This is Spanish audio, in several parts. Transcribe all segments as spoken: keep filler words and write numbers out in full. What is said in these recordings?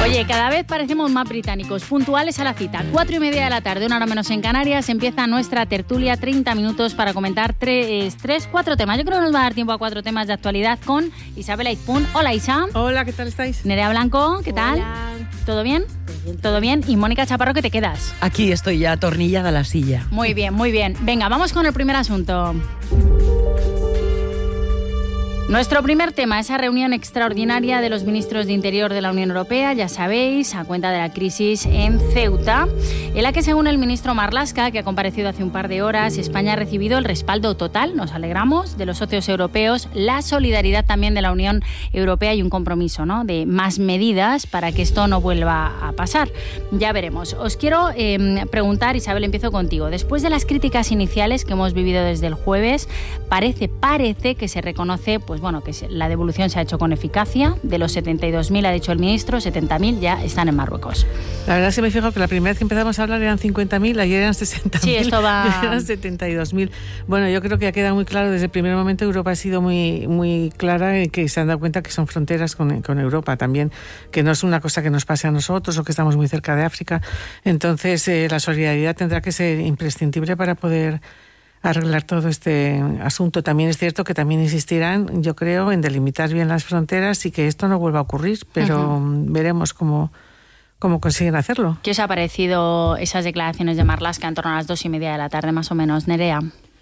Oye, cada vez parecemos más británicos, puntuales a la cita. Cuatro y media de la tarde, una hora menos en Canarias, empieza nuestra tertulia, treinta minutos para comentar tres, tres, cuatro temas. Yo creo que nos va a dar tiempo a cuatro temas de actualidad con Isabel Aizpún. Hola, Isa. Hola, ¿qué tal estáis? Nerea Blanco, ¿qué tal? Hola. ¿Todo bien? ¿Todo bien? Y Mónica Chaparro, ¿qué te quedas? Aquí estoy ya atornillada a la silla. Muy bien, muy bien. Venga, vamos con el primer asunto. Nuestro primer tema, esa reunión extraordinaria de los ministros de Interior de la Unión Europea, ya sabéis, a cuenta de la crisis en Ceuta, en la que, según el ministro Marlaska, que ha comparecido hace un par de horas, España ha recibido el respaldo total, nos alegramos, de los socios europeos, la solidaridad también de la Unión Europea y un compromiso, ¿no?, de más medidas para que esto no vuelva a pasar. Ya veremos. Os quiero eh, preguntar, Isabel, empiezo contigo. Después de las críticas iniciales que hemos vivido desde el jueves, parece, parece que se reconoce, pues bueno, que la devolución se ha hecho con eficacia. De los setenta y dos mil, ha dicho el ministro, setenta mil ya están en Marruecos. La verdad es que me fijo que la primera vez que empezamos a hablar eran cincuenta mil, ayer eran sesenta mil. Sí, esto va... eran setenta y dos mil. Bueno, yo creo que ha quedado muy claro, desde el primer momento Europa ha sido muy, muy clara en que se han dado cuenta que son fronteras con, con Europa también, que no es una cosa que nos pase a nosotros o que estamos muy cerca de África. Entonces, eh, la solidaridad tendrá que ser imprescindible para poder arreglar todo este asunto. También es cierto que también insistirán, yo creo, en delimitar bien las fronteras y que esto no vuelva a ocurrir, pero uh-huh. veremos cómo, cómo consiguen hacerlo. ¿Qué os ha parecido esas declaraciones de Marlaska en torno a las dos y media de la tarde, más o menos, Nerea?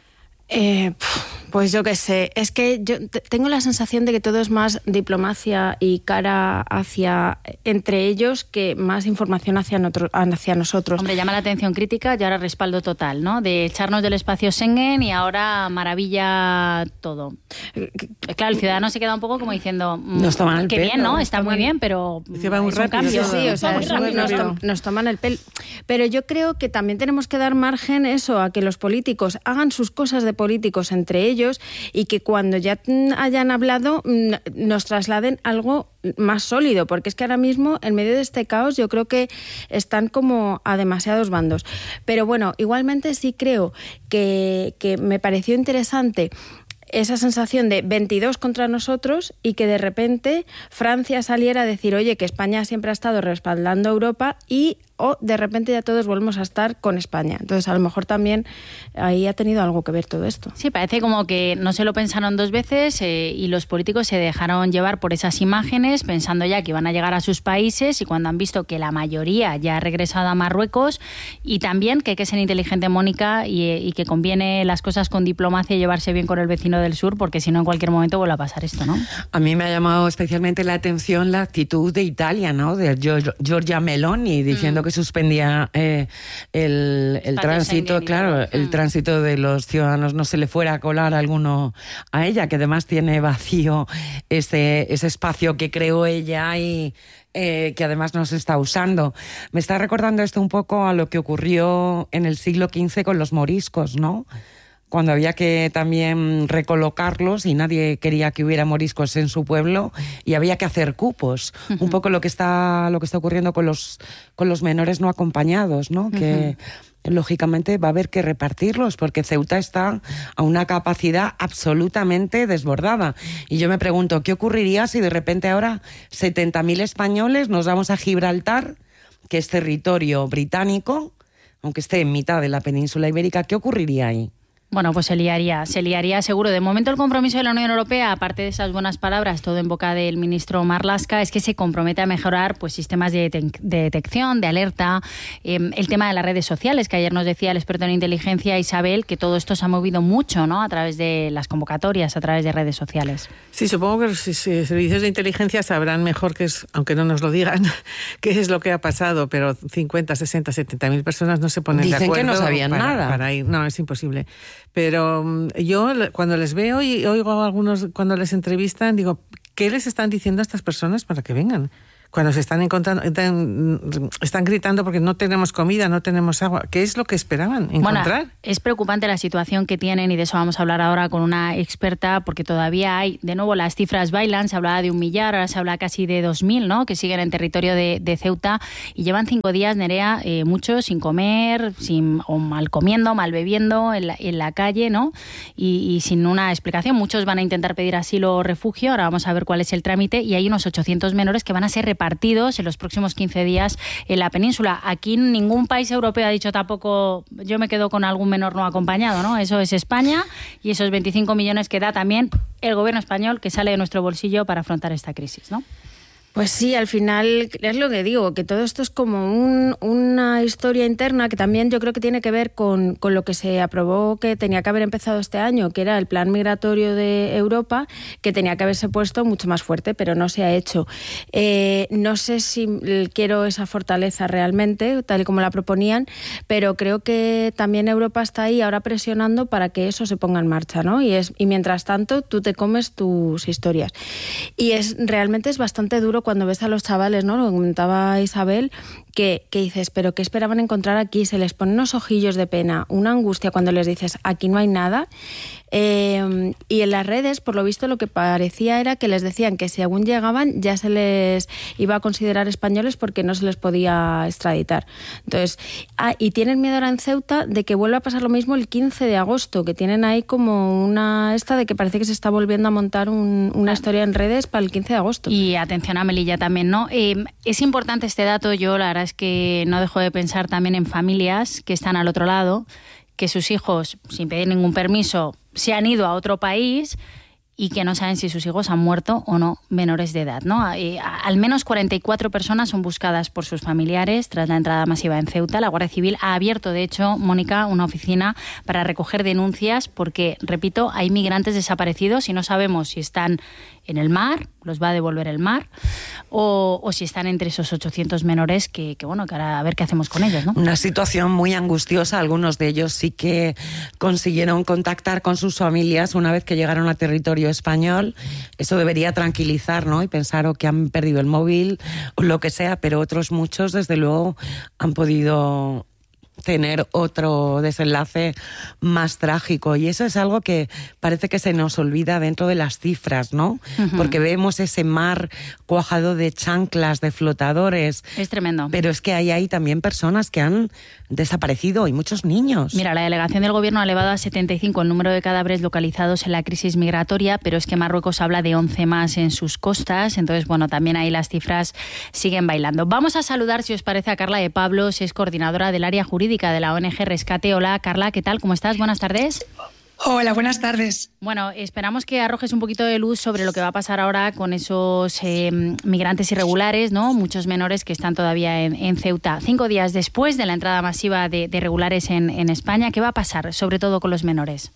Eh, pues yo qué sé, es que yo t- tengo la sensación de que todo es más diplomacia y cara hacia entre ellos que más información hacia, notro, hacia nosotros. Hombre, llama la atención crítica y ahora respaldo total, ¿no? De echarnos del espacio Schengen y ahora maravilla todo. Claro, el ciudadano se queda un poco como diciendo, no está mal, qué bien, ¿no? Está muy bien, pero es que va muy es un rápido. cambio. Sí, sí, o sea, eso nos, to- nos toman el pelo. Pero yo creo que también tenemos que dar margen eso, a que los políticos hagan sus cosas de políticos entre ellos y que cuando ya hayan hablado nos trasladen algo más sólido, porque es que ahora mismo en medio de este caos yo creo que están como a demasiados bandos. Pero bueno, igualmente sí creo que, que me pareció interesante esa sensación de veintidós contra nosotros y que de repente Francia saliera a decir, oye, que España siempre ha estado respaldando a Europa y o de repente ya todos volvemos a estar con España. Entonces, a lo mejor también ahí ha tenido algo que ver todo esto. Sí, parece como que no se lo pensaron dos veces eh, y los políticos se dejaron llevar por esas imágenes pensando ya que iban a llegar a sus países, y cuando han visto que la mayoría ya ha regresado a Marruecos, y también que hay que ser inteligente, Mónica, y, y que conviene las cosas con diplomacia y llevarse bien con el vecino del sur, porque si no en cualquier momento vuelve a pasar esto, ¿no? A mí me ha llamado especialmente la atención la actitud de Italia, ¿no? De Giorgia Meloni, diciendo mm. que suspendía eh, el, el tránsito, Schengen, claro, el mm. tránsito de los ciudadanos, no se le fuera a colar alguno a ella, que además tiene vacío ese, ese espacio que creó ella y eh, que además no se está usando. Me está recordando esto un poco a lo que ocurrió en el siglo quince con los moriscos, ¿no? Cuando había que también recolocarlos y nadie quería que hubiera moriscos en su pueblo y había que hacer cupos. Uh-huh. Un poco lo que está lo que está ocurriendo con los con los menores no acompañados, ¿no? Uh-huh. Que lógicamente va a haber que repartirlos porque Ceuta está a una capacidad absolutamente desbordada. Y yo me pregunto, ¿qué ocurriría si de repente ahora setenta mil españoles nos vamos a Gibraltar, que es territorio británico, aunque esté en mitad de la península ibérica? ¿Qué ocurriría ahí? Bueno, pues se liaría, se liaría seguro. De momento el compromiso de la Unión Europea, aparte de esas buenas palabras, todo en boca del ministro Marlaska, es que se compromete a mejorar pues sistemas de, de, de detección, de alerta, eh, el tema de las redes sociales, que ayer nos decía el experto en inteligencia Isabel, que todo esto se ha movido mucho, ¿no?, a través de las convocatorias, a través de redes sociales. Sí, supongo que los servicios de inteligencia sabrán mejor, que es, aunque no nos lo digan, qué es lo que ha pasado, pero cincuenta, sesenta, setenta mil personas no se ponen Dicen de acuerdo. Dicen que no sabían para, nada. Para ir. No, es imposible. Pero yo cuando les veo y oigo a algunos cuando les entrevistan, digo, ¿qué les están diciendo a estas personas para que vengan? Cuando se están encontrando, están gritando porque no tenemos comida, no tenemos agua. ¿Qué es lo que esperaban encontrar? Bueno, es preocupante la situación que tienen y de eso vamos a hablar ahora con una experta, porque todavía hay, de nuevo, las cifras bailan, se hablaba de un millar, ahora se habla casi de dos mil, ¿no?, que siguen en territorio de, de Ceuta y llevan cinco días, Nerea, eh, muchos sin comer, sin, o mal comiendo, mal bebiendo, en la, en la calle, ¿no?, y, y sin una explicación. Muchos van a intentar pedir asilo o refugio, ahora vamos a ver cuál es el trámite, y hay unos ochocientos menores que van a ser repartidos repartidos en los próximos quince días en la península. Aquí ningún país europeo ha dicho tampoco yo me quedo con algún menor no acompañado, ¿no? Eso es España y esos veinticinco millones que da también el gobierno español que sale de nuestro bolsillo para afrontar esta crisis, ¿no? Pues sí, al final es lo que digo, que todo esto es como un, una historia interna que también yo creo que tiene que ver con, con lo que se aprobó que tenía que haber empezado este año, que era el plan migratorio de Europa, que tenía que haberse puesto mucho más fuerte, pero no se ha hecho. Eh, no sé si quiero esa fortaleza realmente, tal y como la proponían, pero creo que también Europa está ahí ahora presionando para que eso se ponga en marcha, ¿no? Y, es, y mientras tanto tú te comes tus historias. Y es realmente es bastante duro cuando ves a los chavales, ¿no? Lo comentaba Isabel, que, que dices, pero ¿qué esperaban encontrar aquí? Se les ponen unos ojillos de pena, una angustia cuando les dices, aquí no hay nada. Eh, y en las redes, por lo visto, lo que parecía era que les decían que si aún llegaban ya se les iba a considerar españoles porque no se les podía extraditar. Entonces, ah, y tienen miedo ahora en Ceuta de que vuelva a pasar lo mismo el quince de agosto, que tienen ahí como una esta de que parece que se está volviendo a montar un, una historia en redes para el quince de agosto. Y atención a Melilla también, ¿no? Eh, es importante este dato, yo la verdad es que no dejo de pensar también en familias que están al otro lado, que sus hijos, sin pedir ningún permiso, se han ido a otro país y que no saben si sus hijos han muerto o no menores de edad, ¿no? Eh, al menos cuarenta y cuatro personas son buscadas por sus familiares tras la entrada masiva en Ceuta. La Guardia Civil ha abierto, de hecho, Mónica, una oficina para recoger denuncias porque, repito, hay migrantes desaparecidos y no sabemos si están en el mar, los va a devolver el mar, o, o si están entre esos ochocientos menores que, que, bueno, que ahora a ver qué hacemos con ellos, ¿no? Una situación muy angustiosa. Algunos de ellos sí que consiguieron contactar con sus familias una vez que llegaron a territorio español. Eso debería tranquilizar, ¿no? Y pensar o que han perdido el móvil o lo que sea, pero otros muchos, desde luego, han podido tener otro desenlace más trágico, y eso es algo que parece que se nos olvida dentro de las cifras, ¿no? Uh-huh. Porque vemos ese mar cuajado de chanclas, de flotadores. Es tremendo. Pero es que hay ahí también personas que han desaparecido y muchos niños. Mira, la delegación del gobierno ha elevado a setenta y cinco el número de cadáveres localizados en la crisis migratoria, pero es que Marruecos habla de once más en sus costas, entonces, bueno, también ahí las cifras siguen bailando. Vamos a saludar, si os parece, a Carla de Pablos, es coordinadora del área jurídica de la O N G Rescate. Hola, Carla, ¿qué tal? ¿Cómo estás? Buenas tardes. Hola, buenas tardes. Bueno, esperamos que arrojes un poquito de luz sobre lo que va a pasar ahora con esos eh, migrantes irregulares, ¿no? Muchos menores que están todavía en, en Ceuta. Cinco días después de la entrada masiva de, de irregulares en, en España, ¿qué va a pasar, sobre todo con los menores?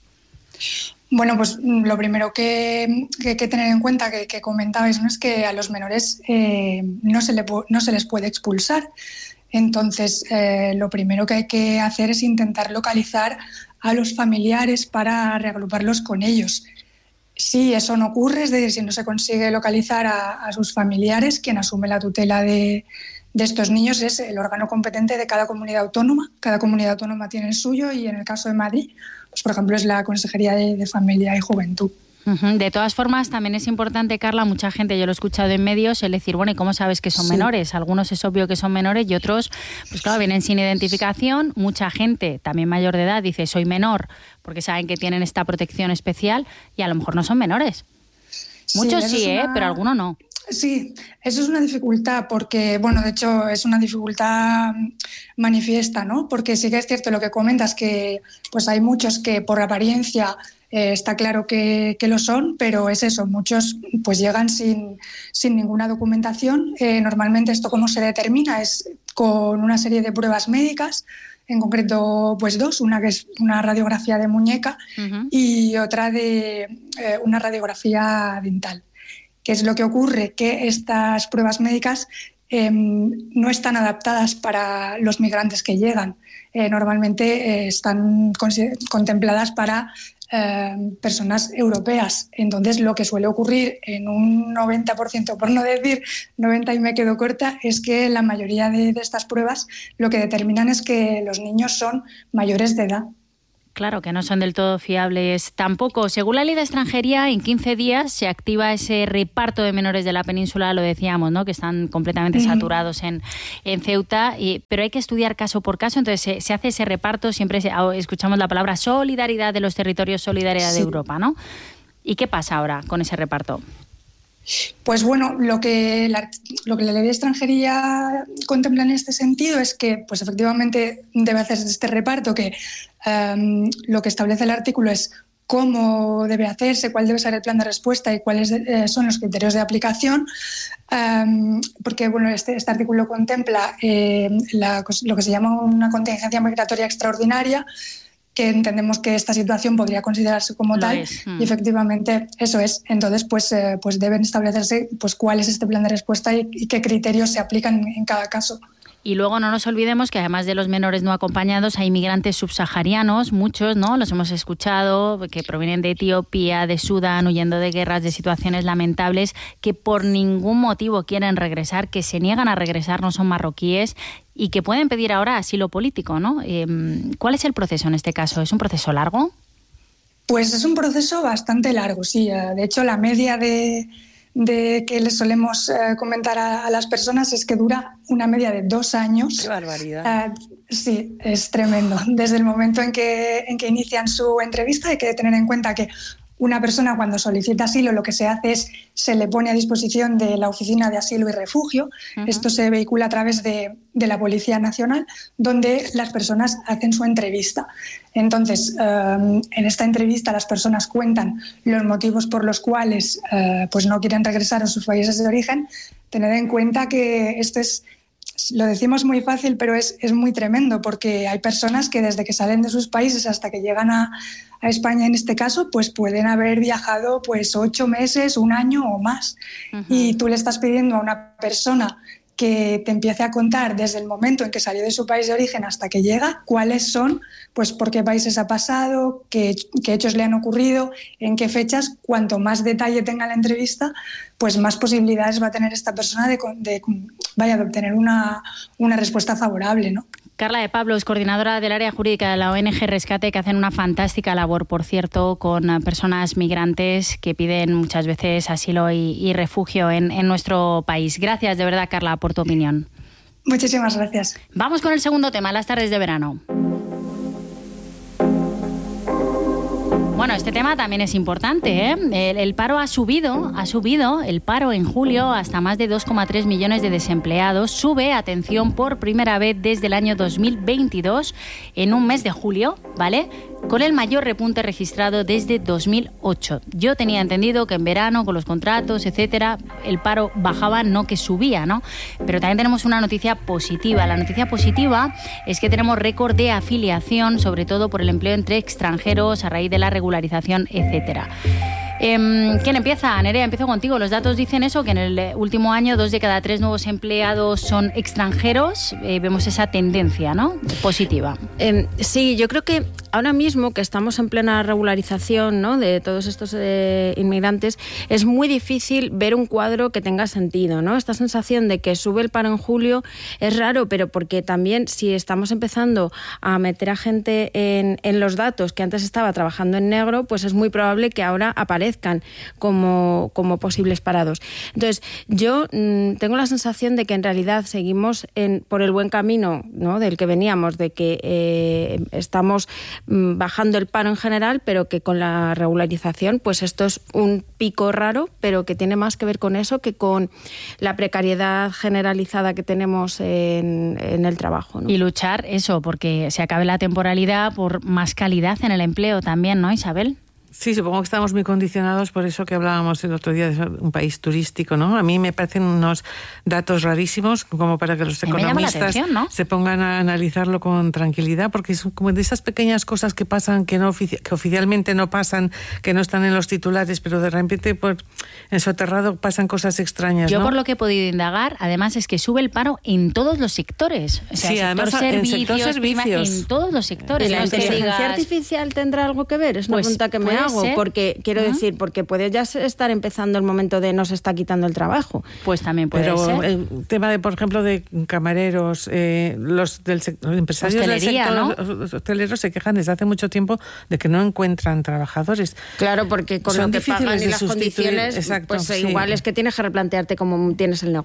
Bueno, pues lo primero que, que hay que tener en cuenta, que, que comentabais, ¿no? Es que a los menores eh, no, se le, no se les puede expulsar. Entonces, eh, lo primero que hay que hacer es intentar localizar a los familiares para reagruparlos con ellos. Si eso no ocurre, es decir, si no se consigue localizar a, a sus familiares, quien asume la tutela de, de estos niños es el órgano competente de cada comunidad autónoma. Cada comunidad autónoma tiene el suyo y en el caso de Madrid, pues por ejemplo, es la Consejería de, de Familia y Juventud. De todas formas, también es importante, Carla, mucha gente, yo lo he escuchado en medios, el decir, bueno, ¿y cómo sabes que son sí. menores? Algunos es obvio que son menores y otros, pues claro, vienen sin identificación. Mucha gente, también mayor de edad, dice, soy menor, porque saben que tienen esta protección especial y a lo mejor no son menores. Muchos sí, sí una... ¿eh? Pero algunos no. Sí, eso es una dificultad porque, bueno, de hecho es una dificultad manifiesta, ¿no? Porque sí que es cierto lo que comentas, que pues hay muchos que por apariencia eh, está claro que, que lo son, pero es eso, muchos pues llegan sin, sin ninguna documentación. Eh, normalmente esto cómo se determina es con una serie de pruebas médicas, en concreto pues dos, una que es una radiografía de muñeca uh-huh. y otra de eh, una radiografía dental. ¿Qué es lo que ocurre? Que estas pruebas médicas eh, no están adaptadas para los migrantes que llegan. Eh, normalmente eh, están contempladas para eh, personas europeas. Entonces, lo que suele ocurrir en un noventa por ciento, por no decir noventa y me quedo corta, es que la mayoría de, de estas pruebas lo que determinan es que los niños son mayores de edad. Claro, que no son del todo fiables tampoco. Según la Ley de Extranjería, en quince días se activa ese reparto de menores de la península, lo decíamos, ¿no? Que están completamente uh-huh. saturados en, en Ceuta, y, pero hay que estudiar caso por caso, entonces se, se hace ese reparto, siempre se, escuchamos la palabra solidaridad de los territorios, solidaridad sí. de Europa, ¿no? ¿Y qué pasa ahora con ese reparto? Pues bueno, lo que la, lo que la ley de extranjería contempla en este sentido es que, pues efectivamente, debe hacerse este reparto, que um, lo que establece el artículo es cómo debe hacerse, cuál debe ser el plan de respuesta y cuáles eh, son los criterios de aplicación, um, porque bueno, este, este artículo contempla eh, la, lo que se llama una contingencia migratoria extraordinaria, que entendemos que esta situación podría considerarse como tal, y efectivamente eso es. Entonces, pues, eh, pues deben establecerse pues, cuál es este plan de respuesta y, y qué criterios se aplican en, en cada caso. Y luego no nos olvidemos que además de los menores no acompañados hay migrantes subsaharianos, muchos, ¿no? Los hemos escuchado, que provienen de Etiopía, de Sudán, huyendo de guerras, de situaciones lamentables, que por ningún motivo quieren regresar, que se niegan a regresar, no son marroquíes y que pueden pedir ahora asilo político, ¿no? Eh, ¿Cuál es el proceso en este caso? ¿Es un proceso largo? Pues es un proceso bastante largo, sí. De hecho, la media de... de que les solemos eh, comentar a, a las personas es que dura una media de dos años. ¡Qué barbaridad! Eh, sí, es tremendo. Desde el momento en que, en que inician su entrevista hay que tener en cuenta que una persona cuando solicita asilo lo que se hace es se le pone a disposición de la Oficina de Asilo y Refugio. Uh-huh. Esto se vehicula a través de, de la Policía Nacional, donde las personas hacen su entrevista. Entonces, um, en esta entrevista las personas cuentan los motivos por los cuales uh, pues no quieren regresar a sus países de origen. Tened en cuenta que esto es, lo decimos muy fácil, pero es, es muy tremendo, porque hay personas que desde que salen de sus países hasta que llegan a, a España, en este caso, pues pueden haber viajado pues ocho meses, un año o más. Uh-huh. Y tú le estás pidiendo a una persona que te empiece a contar desde el momento en que salió de su país de origen hasta que llega, cuáles son, pues por qué países ha pasado, qué, qué hechos le han ocurrido, en qué fechas. Cuanto más detalle tenga la entrevista, pues más posibilidades va a tener esta persona de, de, vaya, de obtener una, una respuesta favorable, ¿no? Carla de Pablo es coordinadora del área jurídica de la O N G Rescate, que hacen una fantástica labor, por cierto, con personas migrantes que piden muchas veces asilo y, y refugio en, en nuestro país. Gracias de verdad, Carla, por tu opinión. Muchísimas gracias. Vamos con el segundo tema, las tardes de verano. Bueno, este tema también es importante, ¿eh? El, el paro ha subido, ha subido el paro en julio hasta más de dos coma tres millones de desempleados. Sube, atención, por primera vez desde el año dos mil veintidós, en un mes de julio, ¿vale? Con el mayor repunte registrado desde dos mil ocho. Yo tenía entendido que en verano, con los contratos, etcétera, el paro bajaba, no que subía, ¿no? Pero también tenemos una noticia positiva. La noticia positiva es que tenemos récord de afiliación, sobre todo por el empleo entre extranjeros a raíz de la regularización, etcétera. Eh, ¿Quién empieza? Nerea, empiezo contigo. Los datos dicen eso, que en el último año dos de cada tres nuevos empleados son extranjeros. Eh, vemos esa tendencia, ¿no? Positiva. Eh, sí, yo creo que ahora mismo que estamos en plena regularización, ¿no?, de todos estos eh, inmigrantes, es muy difícil ver un cuadro que tenga sentido, ¿no? Esta sensación de que sube el paro en julio es raro, pero porque también si estamos empezando a meter a gente en, en los datos que antes estaba trabajando en negro, pues es muy probable que ahora aparezcan como, como posibles parados. Entonces, yo mmm, tengo la sensación de que en realidad seguimos en, por el buen camino, ¿no?, del que veníamos, de que eh, estamos mmm, bajando el paro en general, pero que con la regularización, pues esto es un pico raro, pero que tiene más que ver con eso que con la precariedad generalizada que tenemos en, en el trabajo, ¿no? Y luchar eso, porque se acabe la temporalidad, por más calidad en el empleo también, ¿no, Isabel? Sí, supongo que estamos muy condicionados por eso que hablábamos el otro día de un país turístico, ¿no? A mí me parecen unos datos rarísimos como para que los economistas ¿no? se pongan a analizarlo con tranquilidad, porque son como de esas pequeñas cosas que pasan, que no ofici- que oficialmente no pasan, que no están en los titulares, pero de repente por en soterrado pasan cosas extrañas, Yo ¿no? por lo que he podido indagar, además es que sube el paro en todos los sectores. O sea, sí, sector además servicios, en sector servicios. En todos los sectores. ¿Y la no inteligencia digas... artificial tendrá algo que ver? Es una pues, pregunta que me hago. Ser. Porque, quiero uh-huh. decir, porque puede ya estar empezando el momento de nos está quitando el trabajo. Pues también puede Pero ser. el tema de, por ejemplo, de camareros, eh, los del sector, los empresarios Hostelería, del sector, ¿no? los hosteleros se quejan desde hace mucho tiempo de que no encuentran trabajadores. Claro, porque con Son lo que pagan y las sustituir. condiciones, Exacto, pues sí. igual es que tienes que replantearte cómo tienes el negocio.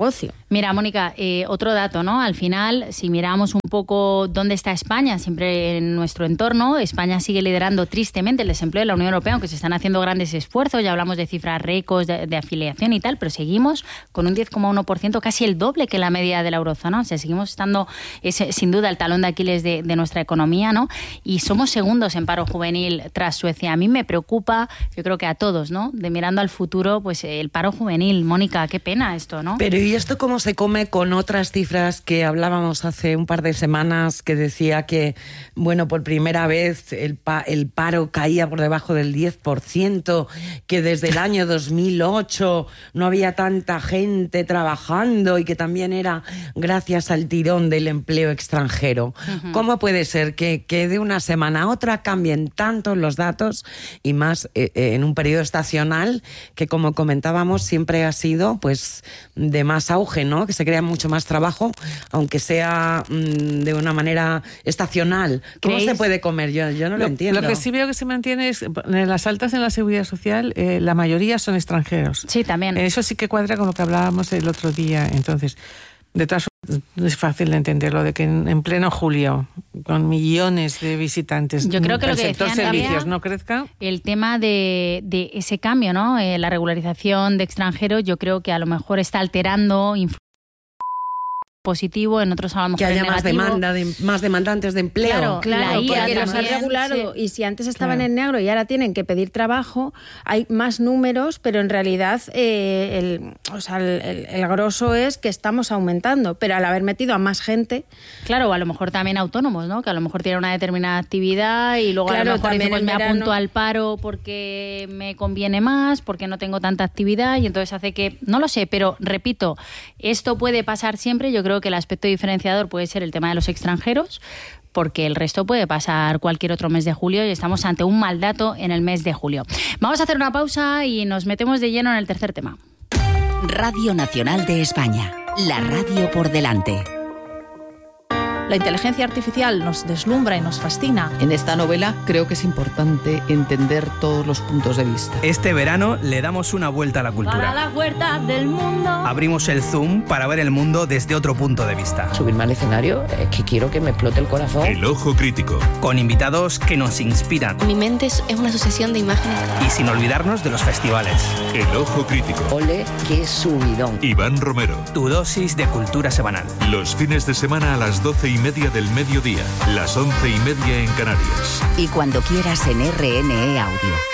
Mira, Mónica, eh, otro dato, ¿no? Al final, si miramos un poco dónde está España, siempre en nuestro entorno, España sigue liderando tristemente el desempleo de la Unión Europea, aunque se están haciendo grandes esfuerzos, ya hablamos de cifras récords de, de afiliación y tal, pero seguimos con un diez coma uno por ciento, casi el doble que la media de la eurozona. O sea, seguimos estando, es, sin duda, el talón de Aquiles de, de nuestra economía, ¿no? Y somos segundos en paro juvenil tras Suecia. A mí me preocupa, yo creo que a todos, ¿no? De mirando al futuro, pues el paro juvenil. Mónica, qué pena esto, ¿no? Pero ¿y esto cómo se come con otras cifras que hablábamos hace un par de semanas, que decía que, bueno, por primera vez el, pa el paro caía por debajo del diez por ciento, que desde el año dos mil ocho no había tanta gente trabajando y que también era gracias al tirón del empleo extranjero? Uh-huh. ¿Cómo puede ser que, que de una semana a otra cambien tanto los datos y más eh, en un periodo estacional que, como comentábamos, siempre ha sido pues de más auge, ¿no? Que se crea mucho más trabajo, aunque sea mmm, de una manera estacional. ¿Cómo ¿Creéis? se puede comer? Yo, yo no lo, lo entiendo. Lo que sí veo que se mantiene es, en las altas en la seguridad social, eh, la mayoría son extranjeros. Sí, también. Eso sí que cuadra con lo que hablábamos el otro día. Entonces, de todas formas, es fácil de entenderlo, de que en, en pleno julio, con millones de visitantes, yo creo que el lo que sector decían, servicios Rabia, no crezca. El tema de, de ese cambio, ¿no? Eh, la regularización de extranjeros, yo creo que a lo mejor está alterando, positivo, en otros a lo mejor que haya más demanda, de, más demandantes de empleo. Claro, claro, porque porque los han regulado, sí. Y si antes estaban claro. en negro y ahora tienen que pedir trabajo, hay más números, pero en realidad eh, el, o sea, el, el, el grosso es que estamos aumentando, pero al haber metido a más gente... Claro, o a lo mejor también autónomos, ¿no? Que a lo mejor tienen una determinada actividad y luego claro, a lo mejor también dice, pues, me verano... apunto al paro porque me conviene más, porque no tengo tanta actividad y entonces hace que... No lo sé, pero repito, esto puede pasar siempre. Yo creo que el aspecto diferenciador puede ser el tema de los extranjeros, porque el resto puede pasar cualquier otro mes de julio y estamos ante un mal dato en el mes de julio. Vamos a hacer una pausa y nos metemos de lleno en el tercer tema. Radio Nacional de España, la radio por delante. La inteligencia artificial nos deslumbra y nos fascina. En esta novela creo que es importante entender todos los puntos de vista. Este verano le damos una vuelta a la cultura. Para la vuelta del mundo. Abrimos el Zoom para ver el mundo desde otro punto de vista. Subirme al escenario es que quiero que me explote el corazón. El Ojo Crítico. Con invitados que nos inspiran. Mi mente es una sucesión de imágenes. Y sin olvidarnos de los festivales. El Ojo Crítico. Ole, qué subidón. Iván Romero. Tu dosis de cultura semanal. Los fines de semana a las doce y media del mediodía, las once y media en Canarias. Y cuando quieras en R N E Audio.